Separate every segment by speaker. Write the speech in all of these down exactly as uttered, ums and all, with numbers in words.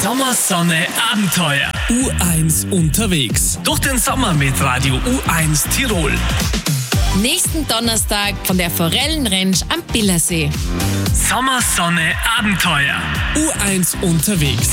Speaker 1: Sommer, Sonne, Abenteuer.
Speaker 2: U eins unterwegs.
Speaker 1: Durch den Sommer mit Radio U eins Tirol.
Speaker 3: Nächsten Donnerstag von der Forellenranch am Billersee.
Speaker 1: Sommer, Sonne, Abenteuer.
Speaker 2: U eins unterwegs.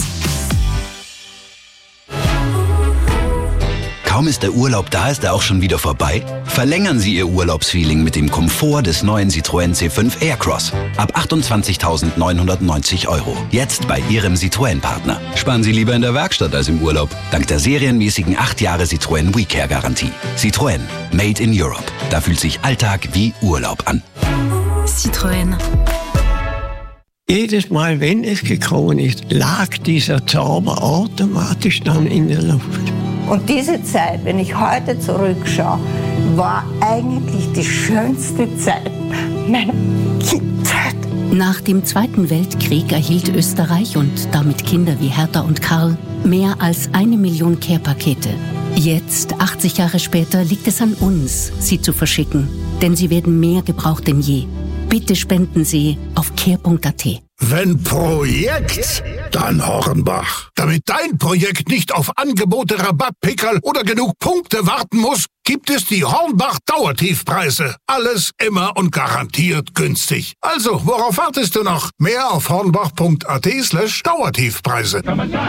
Speaker 4: Kaum ist der Urlaub da, ist er auch schon wieder vorbei? Verlängern Sie Ihr Urlaubsfeeling mit dem Komfort des neuen Citroën C fünf Aircross. Ab achtundzwanzigtausendneunhundertneunzig Euro. Jetzt bei Ihrem Citroën-Partner. Sparen Sie lieber in der Werkstatt als im Urlaub. Dank der serienmäßigen acht Jahre Citroën WeCare-Garantie. Citroën. Made in Europe. Da fühlt sich Alltag wie Urlaub an.
Speaker 5: Citroën.
Speaker 6: Jedes Mal, wenn es gekommen ist, lag dieser Zauber automatisch dann in der Luft.
Speaker 7: Und diese Zeit, wenn ich heute zurückschaue, war eigentlich die schönste Zeit meiner Kindheit.
Speaker 5: Nach dem Zweiten Weltkrieg erhielt Österreich und damit Kinder wie Hertha und Karl mehr als eine Million Care-Pakete. Jetzt, achtzig Jahre später, liegt es an uns, sie zu verschicken. Denn sie werden mehr gebraucht denn je. Bitte spenden Sie auf care punkt a t.
Speaker 8: Wenn Projekt, dann Hornbach. Damit dein Projekt nicht auf Angebote, Rabattpickerl oder genug Punkte warten muss, gibt es die Hornbach Dauertiefpreise. Alles immer und garantiert günstig. Also, worauf wartest du noch? Mehr auf hornbach punkt a t slash Dauertiefpreise.